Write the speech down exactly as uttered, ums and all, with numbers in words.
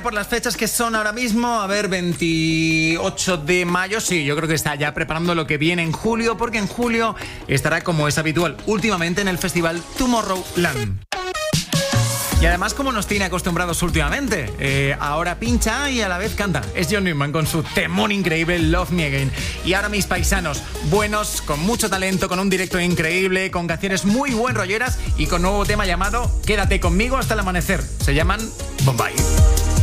por las fechas que son ahora mismo. A ver, veintiocho de mayo. Sí, yo creo que está ya preparando lo que viene en julio, porque en julio estará, como es habitual últimamente, en el festival Tomorrowland. Y además, como nos tiene acostumbrados últimamente, eh, ahora pincha y a la vez canta. Es John Newman con su temón increíble Love Me Again. Y ahora mis paisanos, buenos, con mucho talento, con un directo increíble, con canciones muy buen rolleras y con nuevo tema llamado Quédate conmigo hasta el amanecer. Se llaman Bombay.